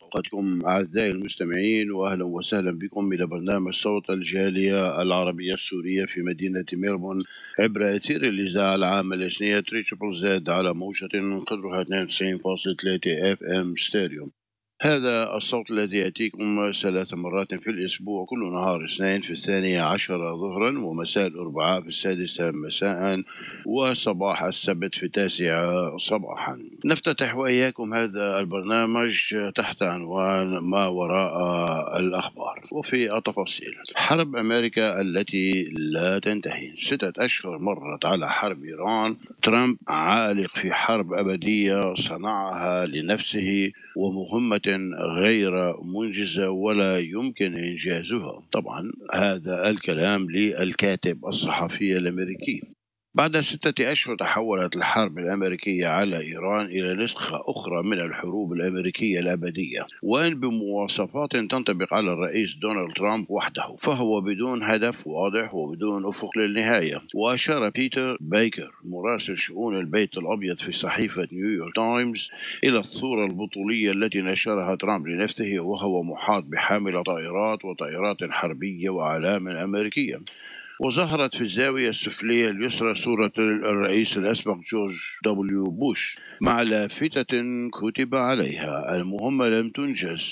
أوقاتكم أعزائي المستمعين، وأهلا وسهلا بكم إلى برنامج صوت الجالية العربية السورية في مدينة ميلبورن عبر أثير الإذاعة العامة الإسنية تريبل زد على موجة قدرها 92.3 اف ام ستيريو. هذا الصوت الذي يأتيكم 3 مرات في الأسبوع، كل نهار اثنين في 12 ظهرا، ومساء الأربعاء في 6 مساء، وصباح السبت في 9 صباحا. نفتتح وإياكم هذا البرنامج تحت عنوان ما وراء الأخبار. وفي التفاصيل: حرب أمريكا التي لا تنتهي، 6 أشهر مرت على حرب إيران، ترامب عالق في حرب أبدية صنعها لنفسه ومهمة غير منجزة ولا يمكن إنجازها. طبعا هذا الكلام للكاتب الصحفي الأمريكي. بعد 6 أشهر تحولت الحرب الأمريكية على إيران إلى نسخة أخرى من الحروب الأمريكية الأبدية، وإن بمواصفات تنطبق على الرئيس دونالد ترامب وحده، فهو بدون هدف واضح وبدون أفق للنهاية. وأشار بيتر بايكر مراسل شؤون البيت الأبيض في صحيفة نيويورك تايمز إلى الصورة البطولية التي نشرها ترامب لنفسه وهو محاط بحاملة طائرات وطائرات حربية وأعلام أمريكية. وظهرت في الزاوية السفلية اليسرى صورة الرئيس الأسبق جورج دبليو بوش مع لافتة كتب عليها: المهمة لم تنجز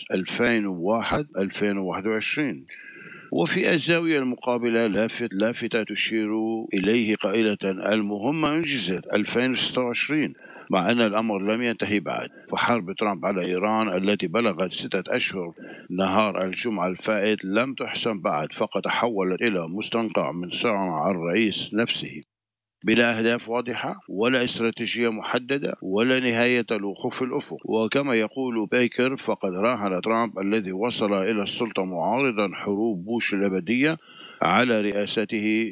2001-2021. وفي الزاوية المقابلة لافتة تشير إليه قائلة: المهمة أنجزت 2026، مع أن الأمر لم ينتهي بعد. فحرب ترامب على إيران التي بلغت 6 أشهر نهار الجمعة الفائت لم تحسم بعد، فقد تحولت إلى مستنقع من صنع الرئيس نفسه، بلا أهداف واضحة ولا استراتيجية محددة ولا نهاية له في الأفق. وكما يقول بيكر، فقد راهن ترامب الذي وصل إلى السلطة معارضا حروب بوش الأبدية على رئاسته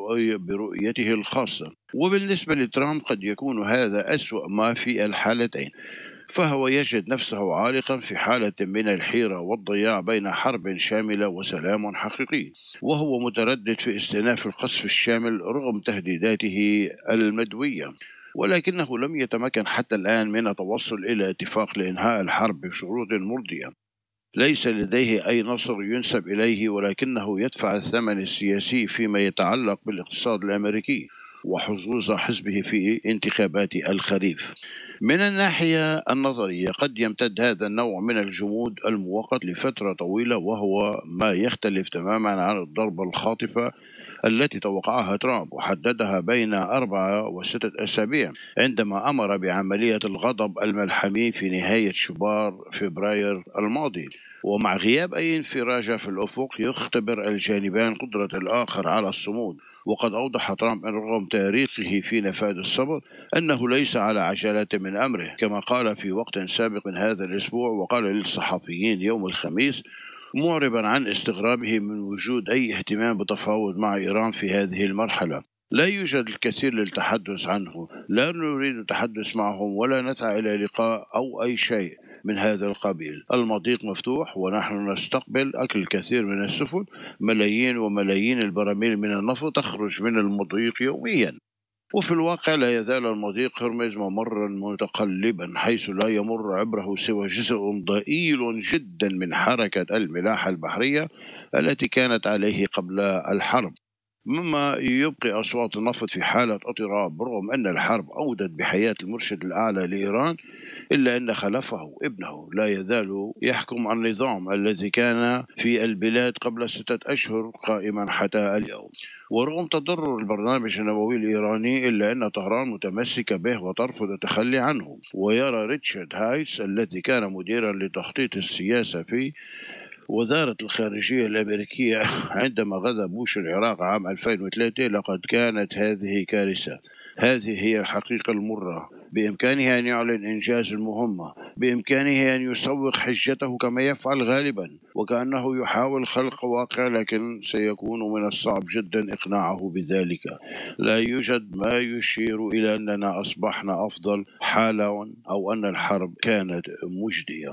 برؤيته الخاصة. وبالنسبة لترامب قد يكون هذا أسوأ ما في الحالتين، فهو يجد نفسه عالقا في حالة من الحيرة والضياع بين حرب شاملة وسلام حقيقي، وهو متردد في استئناف القصف الشامل رغم تهديداته المدوية، ولكنه لم يتمكن حتى الآن من التوصل إلى اتفاق لإنهاء الحرب بشروط مرضية. ليس لديه أي نصر ينسب إليه، ولكنه يدفع الثمن السياسي فيما يتعلق بالاقتصاد الأمريكي وحظوظ حزبه في انتخابات الخريف. من الناحية النظرية قد يمتد هذا النوع من الجمود المؤقت لفترة طويلة، وهو ما يختلف تماما عن الضربة الخاطفة التي توقعها ترامب وحددها بين 4 و6 أسابيع عندما أمر بعملية الغضب الملحمي في نهاية شباط فبراير الماضي. ومع غياب أي انفراجة في الأفق، يختبر الجانبان قدرة الآخر على الصمود. وقد أوضح ترامب أن رغم تاريخه في نفاذ الصبر أنه ليس على عجلة من أمره، كما قال في وقت سابق من هذا الأسبوع. وقال للصحفيين يوم الخميس معربا عن استغرابه من وجود أي اهتمام بتفاوض مع إيران في هذه المرحلة: لا يوجد الكثير للتحدث عنه، لا نريد التحدث معهم ولا نسعى إلى لقاء أو أي شيء من هذا القبيل. المضيق مفتوح ونحن نستقبل الكثير من السفن، ملايين وملايين البراميل من النفط تخرج من المضيق يوميا. وفي الواقع لا يزال المضيق هرمز ممرا متقلبا، حيث لا يمر عبره سوى جزء ضئيل جدا من حركة الملاحة البحرية التي كانت عليه قبل الحرب، مما يبقي أصوات النفط في حالة اضطراب. رغم أن الحرب أودت بحياة المرشد الأعلى لإيران، إلا أن خلفه ابنه لا يزال يحكم النظام الذي كان في البلاد قبل 6 أشهر قائما حتى اليوم. ورغم تضرر البرنامج النووي الإيراني، إلا أن طهران متمسكة به وترفض التخلي عنه. ويرى ريتشارد هايس الذي كان مديرا لتخطيط السياسة في وزارة الخارجية الأمريكية عندما غزا بوش العراق عام 2003: لقد كانت هذه كارثة، هذه هي الحقيقة المرة. بإمكانه أن يعلن إنجاز المهمة، بإمكانه أن يسوق حجته كما يفعل غالبا وكأنه يحاول خلق واقع، لكن سيكون من الصعب جدا إقناعه بذلك. لا يوجد ما يشير إلى أننا أصبحنا أفضل حالا أو أن الحرب كانت مجدية.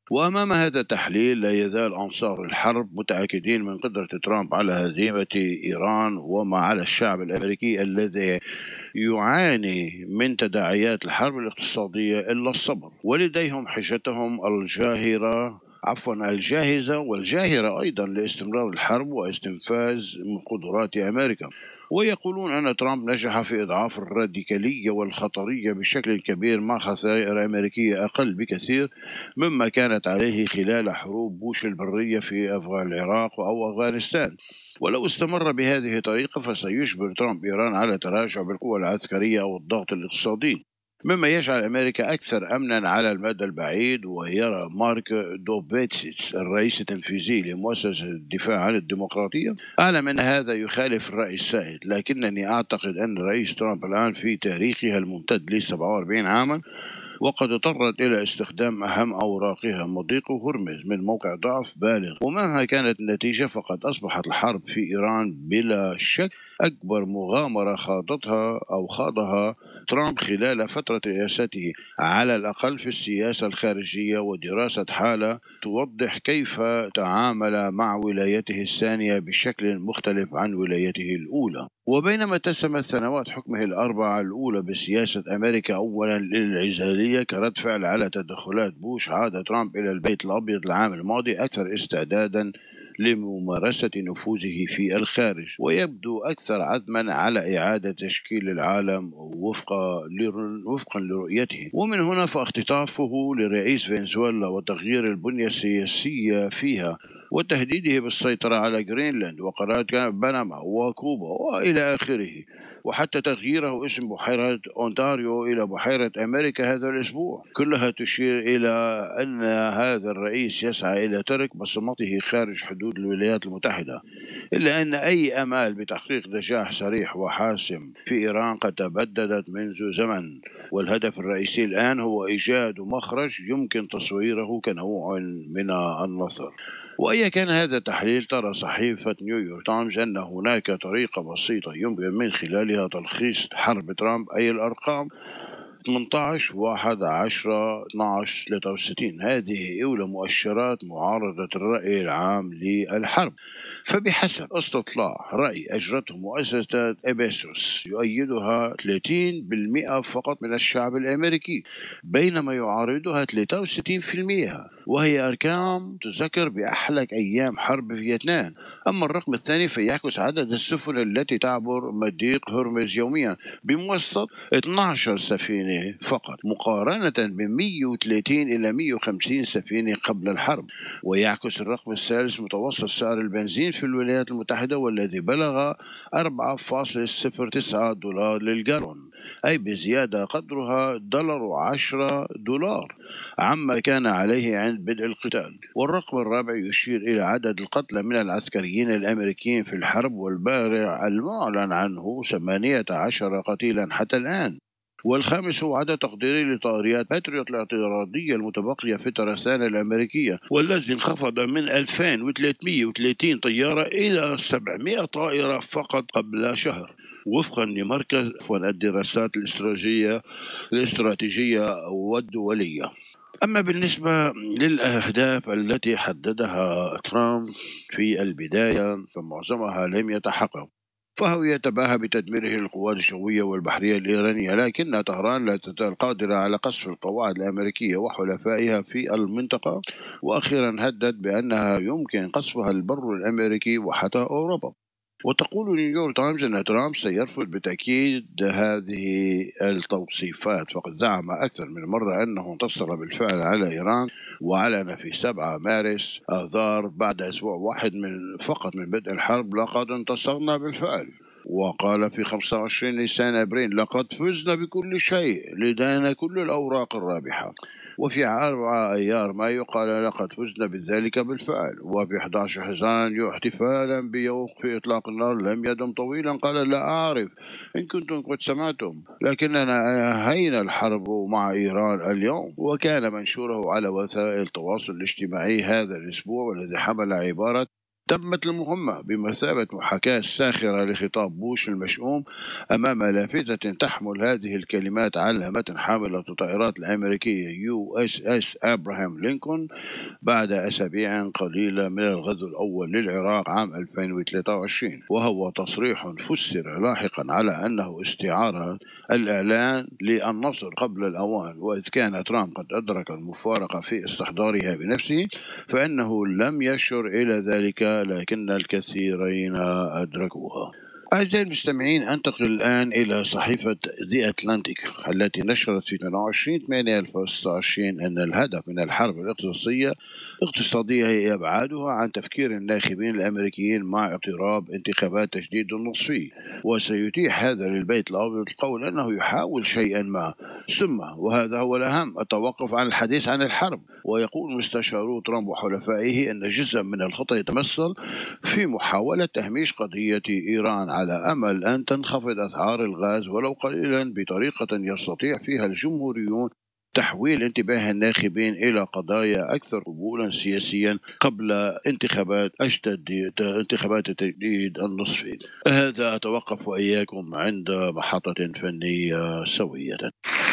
وأمام هذا التحليل لا يزال أنصار الحرب متأكدين من قدرة ترامب على هزيمة إيران، وما على الشعب الأمريكي الذي يعاني من تداعيات الحرب الاقتصادية إلا الصبر، ولديهم حجتهم الجاهزة والجاهرة أيضا لاستمرار الحرب واستنفاذ من قدرات أمريكا. ويقولون أن ترامب نجح في إضعاف الراديكالية والخطرية بشكل كبير مع خسائر أمريكية أقل بكثير مما كانت عليه خلال حروب بوش البرية في العراق أو أفغانستان. ولو استمر بهذه الطريقة فسيجبر ترامب إيران على تراجع بالقوة العسكرية أو الضغط الاقتصادي، مما يجعل أمريكا أكثر أمنا على المدى البعيد. ويرى مارك دوبيتسيتس الرئيس التنفيذي لمؤسسة الدفاع عن الديمقراطية أعلم أن هذا يخالف الرأي السائد، لكنني أعتقد أن رئيس ترامب الآن في تاريخها الممتد ل 47 عاما وقد اضطرت إلى استخدام أهم أوراقها مضيق هرمز من موقع ضعف بالغ. ومهما كانت النتيجة فقد أصبحت الحرب في إيران بلا شك أكبر مغامرة خاضها ترامب خلال فترة رئاسته، على الأقل في السياسة الخارجية. ودراسة حالة توضح كيف تعامل مع ولايته الثانية بشكل مختلف عن ولايته الأولى. وبينما اتسمت سنوات حكمه الأربعة الأولى بسياسة أمريكا أولا للانعزالية كرد فعل على تدخلات بوش، عاد ترامب إلى البيت الأبيض العام الماضي أكثر استعدادا لممارسة نفوذه في الخارج، ويبدو أكثر عزما على إعادة تشكيل العالم وفقا لرؤيته. ومن هنا فاختطافه لرئيس فنزويلا وتغيير البنية السياسية فيها وتهديده بالسيطرة على جرينلاند وقارات بنما وكوبا وإلى آخره، وحتى تغييره اسم بحيرة أونتاريو إلى بحيرة أمريكا هذا الأسبوع، كلها تشير إلى أن هذا الرئيس يسعى إلى ترك بصمته خارج حدود الولايات المتحدة. إلا أن أي أمال بتحقيق نجاح صريح وحاسم في إيران قد تبددت منذ زمن، والهدف الرئيسي الآن هو إيجاد مخرج يمكن تصويره كنوع من النصر. وأيا كان هذا التحليل، ترى صحيفة نيويورك تايمز أن هناك طريقة بسيطة يمكن من خلالها تلخيص حرب ترامب، أي الأرقام 18 1 10 12 63. هذه أولى مؤشرات معارضة الرأي العام للحرب. فبحسب استطلاع رأي أجرته مؤسسة إبسوس يؤيدها 30% فقط من الشعب الأمريكي، بينما يعارضها 63%، وهي أرقام تذكر بأحلك أيام حرب فيتنام. أما الرقم الثاني فيعكس عدد السفن التي تعبر مضيق هرمز يوميا بموسط 12 سفينة فقط، مقارنة ب 130 إلى 150 سفينة قبل الحرب. ويعكس الرقم الثالث متوسط سعر البنزين في الولايات المتحدة والذي بلغ 4.09 دولار للجالون، أي بزيادة قدرها $10 عما كان عليه عند بدء القتال. والرقم الرابع يشير إلى عدد القتلى من العسكريين الأمريكيين في الحرب، والبارع المعلن عنه 18 قتيلا حتى الآن. والخامس هو عدد تقديري لطائرات باتريوت الاعتراضية المتبقية في الترسانة الأمريكية، والذي انخفض من 2330 طيارة إلى 700 طائرة فقط قبل شهر، وفقا لمركز الدراسات الاستراتيجية والدولية. أما بالنسبة للأهداف التي حددها ترامب في البداية فمعظمها لم يتحقق، فهو يتباهى بتدميره للقوات الجوية والبحرية الإيرانية، لكن طهران لا تزال قادرة على قصف القواعد الأمريكية وحلفائها في المنطقة. وأخيرا هدد بأنها يمكن قصفها البر الأمريكي وحتى أوروبا. وتقول نيويورك تايمز أن ترامب سيرفض بالتأكيد هذه التوصيفات، فقد زعم أكثر من مرة أنه انتصر بالفعل على إيران، وأعلن في 7 مارس آذار بعد أسبوع واحد فقط من بدء الحرب: لقد انتصرنا بالفعل. وقال في 25 نيسان أبريل: لقد فزنا بكل شيء، لدينا كل الأوراق الرابحة. وفي 4 أيار مايو قال: لقد فزنا بذلك بالفعل. وفي 11 حزيران احتفالا بوقف إطلاق النار لم يدم طويلا قال: لا أعرف إن كنتم قد سمعتم، لكننا أنهينا الحرب مع إيران اليوم. وكان منشوره على وسائل التواصل الاجتماعي هذا الأسبوع والذي حمل عبارة: تمت المهمة بمثابة محاكاة ساخرة لخطاب بوش المشؤوم أمام لافتة تحمل هذه الكلمات على متن حاملة الطائرات الأمريكية USS أبراهام لينكولن بعد أسابيع قليلة من الغزو الأول للعراق عام 2023، وهو تصريح فسر لاحقا على أنه استعارة الإعلان للنصر قبل الأوان. وإذ كان ترامب قد أدرك المفارقة في استحضارها بنفسه فإنه لم يشر إلى ذلك، لكن الكثيرين أدركوها. أعزائي المستمعين، أنتقل الآن إلى صحيفة The Atlantic التي نشرت في 28/8/2026 أن الهدف من الحرب الاقتصادية هي إبعادها عن تفكير الناخبين الأمريكيين مع اقتراب انتخابات تجديد النصفي، وسيتيح هذا للبيت الأبيض القول أنه يحاول شيئا ما، ثم وهذا هو الأهم التوقف عن الحديث عن الحرب. ويقول مستشارو ترامب وحلفائه أن جزءا من الخطة يتمثل في محاولة تهميش قضية إيران على أمل أن تنخفض أسعار الغاز ولو قليلا بطريقة يستطيع فيها الجمهوريون تحويل انتباه الناخبين إلى قضايا أكثر قبولا سياسيا قبل انتخابات التجديد النصفي. هذا أتوقف وإياكم عند محطة فنية سوية.